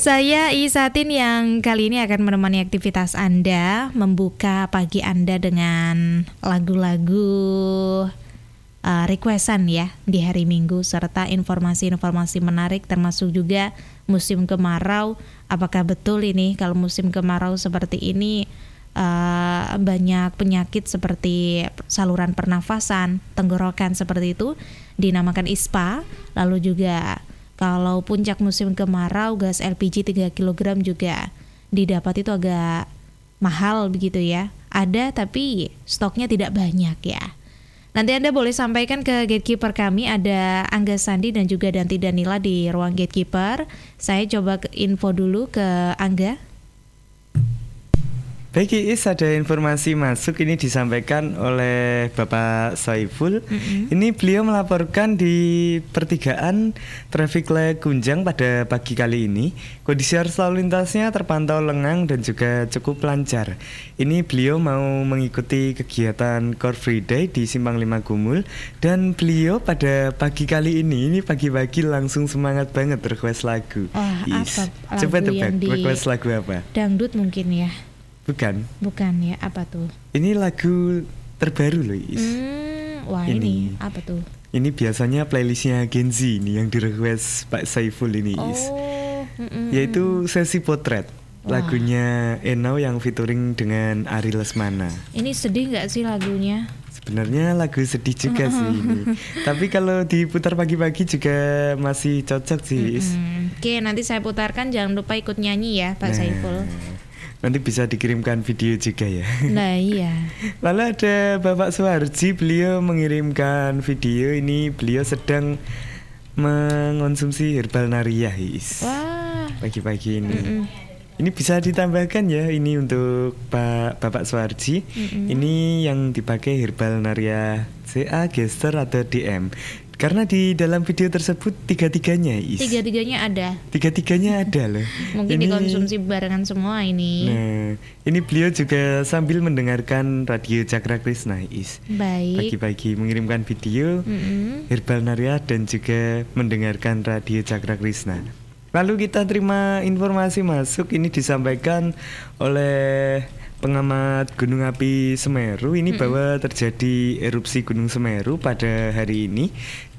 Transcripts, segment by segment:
Saya Isatin yang kali ini akan menemani aktivitas Anda, membuka pagi Anda dengan lagu-lagu requestan ya di hari Minggu, serta informasi-informasi menarik termasuk juga musim kemarau. Apakah betul ini kalau musim kemarau seperti ini banyak penyakit seperti saluran pernafasan, tenggorokan seperti itu dinamakan ISPA. Lalu juga kalau puncak musim kemarau, gas LPG 3 kg juga didapat itu agak mahal begitu ya. Ada tapi stoknya tidak banyak ya. Nanti Anda boleh sampaikan ke gatekeeper kami, ada Angga Sandi dan juga Danti Danila di ruang gatekeeper. Saya coba info dulu ke Angga. Baik Iis, ada informasi masuk ini disampaikan oleh Bapak Saiful. Ini beliau melaporkan di pertigaan traffic light Kunjang pada pagi kali ini. Kondisi arus lalu lintasnya terpantau lengang dan juga cukup lancar. Ini beliau mau mengikuti kegiatan Car Free Day di Simpang 5 Gumul. Dan beliau pada pagi kali ini pagi-pagi langsung semangat banget request lagu. Apa lagu coba tebak, request lagu apa? Dangdut mungkin ya. Bukan ya, apa tuh? Ini lagu terbaru loh Is. Wah ini apa tuh? Ini biasanya playlistnya Gen Z ini yang direquest Pak Saiful ini Is. Yaitu Sesi Potret. Lagunya Eno yang featuring dengan Ari Lesmana. Ini sedih gak sih lagunya? Sebenarnya lagu sedih juga sih ini. Tapi kalau diputar pagi-pagi juga masih cocok sih Is. Oke, nanti saya putarkan, jangan lupa ikut nyanyi ya Pak Saiful. Nanti bisa dikirimkan video juga ya. Nah iya. Lalu ada Bapak Suharji, beliau mengirimkan video ini, beliau sedang mengonsumsi herbal Naria Is. Wah. Pagi-pagi ini. Ini bisa ditambahkan ya, ini untuk Bapak Suharji. Ini yang dipakai herbal Naria CA, Gester atau DM. Karena di dalam video tersebut tiga-tiganya Is. Tiga-tiganya ada loh. Mungkin ini dikonsumsi barengan semua ini. Nah, ini beliau juga sambil mendengarkan Radio Cakra Krishna Is. Baik. Pagi-pagi mengirimkan video herbal Naria dan juga mendengarkan Radio Cakra Krishna. Lalu kita terima informasi masuk, ini disampaikan oleh pengamat Gunung Api Semeru ini bahwa terjadi erupsi Gunung Semeru pada hari ini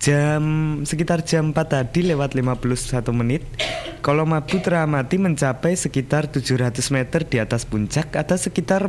sekitar jam 4 tadi lewat 51 menit. Kolom abu teramati mencapai sekitar 700 meter di atas puncak atau sekitar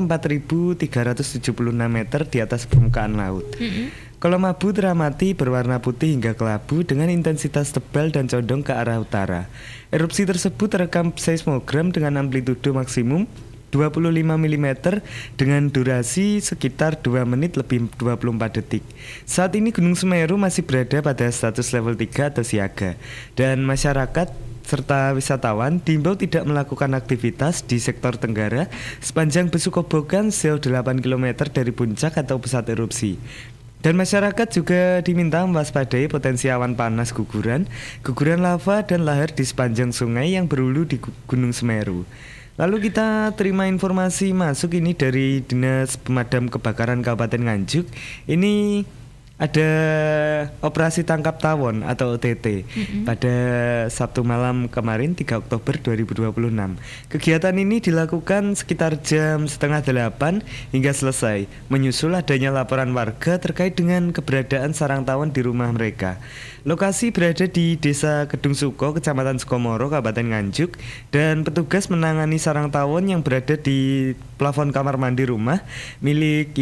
4.376 meter di atas permukaan laut. Kolom abu teramati berwarna putih hingga kelabu dengan intensitas tebal dan condong ke arah utara. Erupsi tersebut terekam seismogram dengan amplitudo maksimum 25 mm dengan durasi sekitar 2 menit lebih 24 detik. Saat ini Gunung Semeru masih berada pada status level 3 atau siaga, dan masyarakat serta wisatawan diimbau tidak melakukan aktivitas di sektor Tenggara sepanjang Besukobokan sejauh 8 km dari puncak atau pusat erupsi. Dan masyarakat juga diminta mewaspadai potensi awan panas guguran lava dan lahar di sepanjang sungai yang berhulu di Gunung Semeru. Lalu kita terima informasi masuk ini dari Dinas Pemadam Kebakaran Kabupaten Nganjuk. Ini ada operasi tangkap tawon atau OTT pada Sabtu malam kemarin 3 Oktober 2026. Kegiatan ini dilakukan sekitar jam 7:30 hingga selesai, menyusul adanya laporan warga terkait dengan keberadaan sarang tawon di rumah mereka. Lokasi berada di Desa Kedung Suko, Kecamatan Sukomoro, Kabupaten Nganjuk, dan petugas menangani sarang tawon yang berada di plafon kamar mandi rumah milik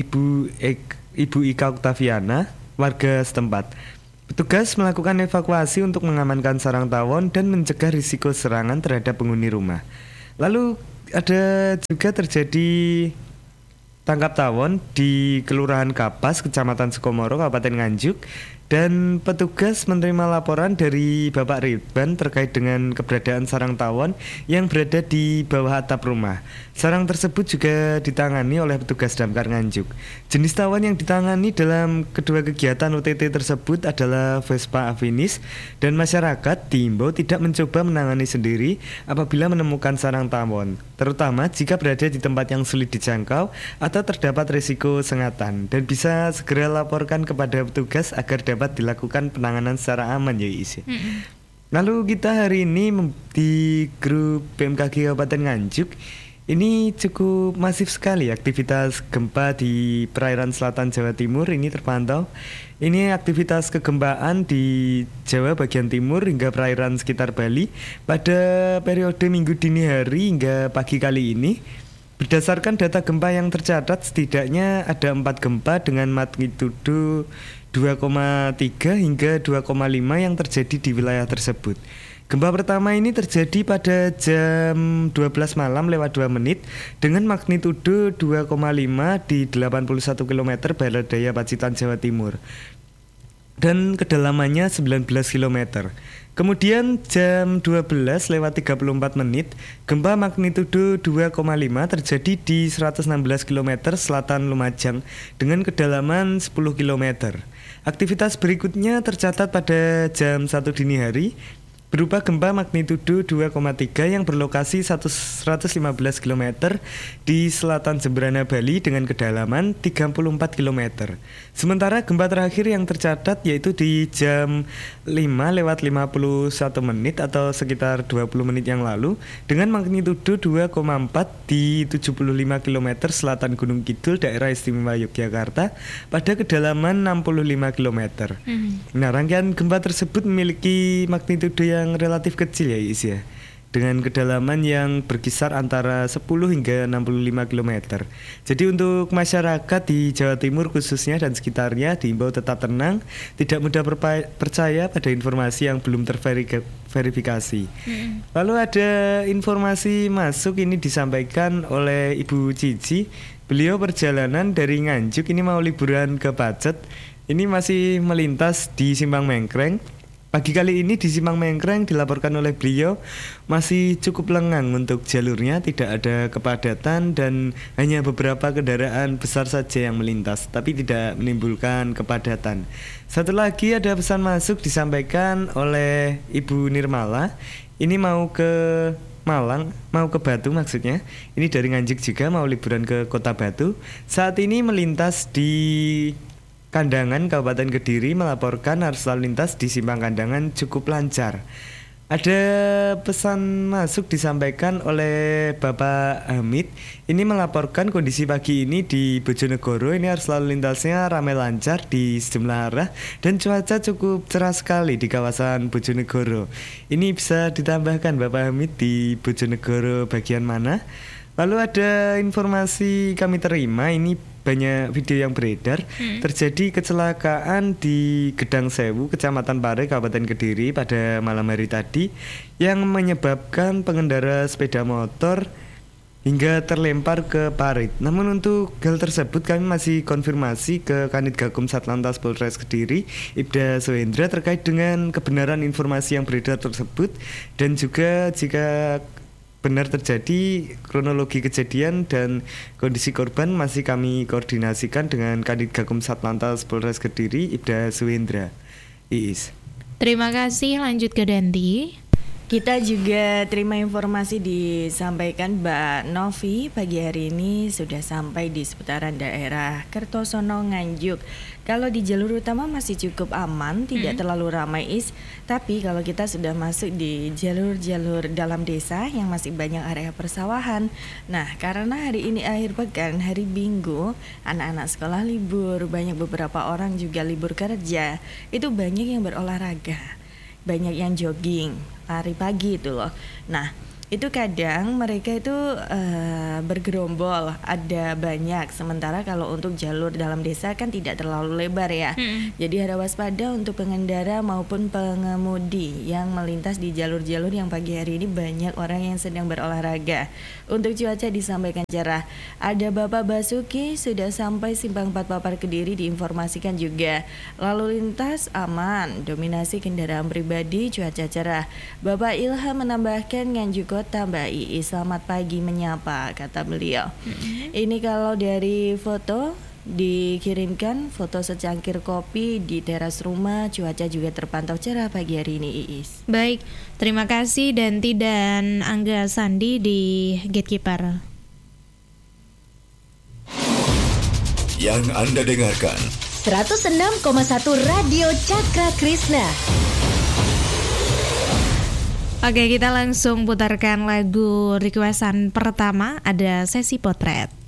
Ibu Ika Oktaviana, warga setempat. Petugas melakukan evakuasi untuk mengamankan sarang tawon dan mencegah risiko serangan terhadap penghuni rumah. Lalu ada juga terjadi tangkap tawon di Kelurahan Kapas, Kecamatan Sukomoro, Kabupaten Nganjuk, dan petugas menerima laporan dari Bapak Ridwan terkait dengan keberadaan sarang tawon yang berada di bawah atap rumah. Sarang tersebut juga ditangani oleh petugas Damkar Nganjuk. Jenis tawon yang ditangani dalam kedua kegiatan OTT tersebut adalah Vespa afinis, dan masyarakat diimbau tidak mencoba menangani sendiri apabila menemukan sarang tawon, terutama jika berada di tempat yang sulit dijangkau atau terdapat risiko sengatan, dan bisa segera laporkan kepada petugas agar dapat dilakukan penanganan secara aman ya Is. Lalu kita hari ini di grup BMKG Kabupaten Nganjuk, ini cukup masif sekali aktivitas gempa di perairan selatan Jawa Timur ini terpantau. Ini aktivitas kegempaan di Jawa bagian timur hingga perairan sekitar Bali pada periode minggu dini hari hingga pagi kali ini. Berdasarkan data gempa yang tercatat, setidaknya ada 4 gempa dengan magnitudo 2,3 hingga 2,5 yang terjadi di wilayah tersebut. Gempa pertama ini terjadi pada jam 12 malam lewat 2 menit dengan magnitudo 2,5 di 81 km barat daya Pacitan, Jawa Timur. Dan kedalamannya 19 km. Kemudian jam 12 lewat 34 menit, gempa magnitudo 2,5 terjadi di 116 km selatan Lumajang dengan kedalaman 10 km. Aktivitas berikutnya tercatat pada jam 1 dini hari, berupa gempa magnitudo 2,3 yang berlokasi 115 km di selatan Jembrana, Bali dengan kedalaman 34 km. Sementara gempa terakhir yang tercatat yaitu di jam 5 lewat 51 menit atau sekitar 20 menit yang lalu dengan magnitudo 2,4 di 75 km selatan Gunung Kidul, daerah istimewa Yogyakarta pada kedalaman 65 km. Nah, rangkaian gempa tersebut memiliki magnitudo yang relatif kecil ya Is ya, dengan kedalaman yang berkisar antara 10 hingga 65 km. Jadi untuk masyarakat di Jawa Timur khususnya dan sekitarnya diimbau tetap tenang, tidak mudah percaya pada informasi yang belum terverifikasi. Lalu ada informasi masuk ini disampaikan oleh Ibu Cici. Beliau perjalanan dari Nganjuk ini mau liburan ke Pacet. Ini masih melintas di Simpang Mengkreng. Pagi kali ini di Simpang Mengkreng dilaporkan oleh beliau masih cukup lengang untuk jalurnya, tidak ada kepadatan dan hanya beberapa kendaraan besar saja yang melintas, tapi tidak menimbulkan kepadatan. Satu lagi ada pesan masuk disampaikan oleh Ibu Nirmala, ini mau ke Malang, mau ke Batu maksudnya. Ini dari Nganjuk juga, mau liburan ke Kota Batu. Saat ini melintas di Kandangan, Kabupaten Kediri, melaporkan arus lalu lintas di Simpang Kandangan cukup lancar. Ada pesan masuk disampaikan oleh Bapak Hamid. Ini melaporkan kondisi pagi ini di Bojonegoro. Ini arus lalu lintasnya ramai lancar di sejumlah arah dan cuaca cukup cerah sekali di kawasan Bojonegoro. Ini bisa ditambahkan Bapak Hamid di Bojonegoro bagian mana? Lalu ada informasi kami terima, ini banyak video yang beredar. Terjadi kecelakaan di Gedang Sewu, Kecamatan Pare, Kabupaten Kediri pada malam hari tadi yang menyebabkan pengendara sepeda motor hingga terlempar ke parit. Namun untuk hal tersebut kami masih konfirmasi ke Kanit Gakum Satlantas Polres Kediri, Ibda Sohendra, terkait dengan kebenaran informasi yang beredar tersebut dan juga jika benar terjadi kronologi kejadian dan kondisi korban masih kami koordinasikan dengan Kanit Gakum Satlantas Polres Kediri, Ibda Suhendra. Iis. Terima kasih, lanjut ke Danti. Kita juga terima informasi disampaikan Mbak Novi pagi hari ini sudah sampai di seputaran daerah Kertosono, Nganjuk. Kalau di jalur utama masih cukup aman, tidak terlalu ramai Is. Tapi kalau kita sudah masuk di jalur-jalur dalam desa yang masih banyak area persawahan. Nah, karena hari ini akhir pekan, hari Minggu, anak-anak sekolah libur, banyak beberapa orang juga libur kerja. Itu banyak yang berolahraga, banyak yang jogging, lari pagi itu loh. Nah, itu kadang mereka itu bergerombol, ada banyak. Sementara kalau untuk jalur dalam desa kan tidak terlalu lebar ya. Jadi harus waspada untuk pengendara maupun pengemudi yang melintas di jalur-jalur yang pagi hari ini banyak orang yang sedang berolahraga. Untuk cuaca disampaikan cerah. Ada Bapak Basuki sudah sampai Simpang 4 Papar Kediri, diinformasikan juga. Lalu lintas aman, dominasi kendaraan pribadi, cuaca cerah. Bapak Ilham menambahkan Nganjuk Kota, Mbak Iis, selamat pagi menyapa, kata beliau. Ini kalau dari foto dikirimkan foto secangkir kopi di teras rumah, cuaca juga terpantau cerah pagi hari ini Iis. Baik, terima kasih Danti dan Angga Sandi di Gatekeeper. Yang Anda dengarkan 106,1 Radio Cakra Krishna. Oke, kita langsung putarkan lagu requestan pertama, ada sesi potret.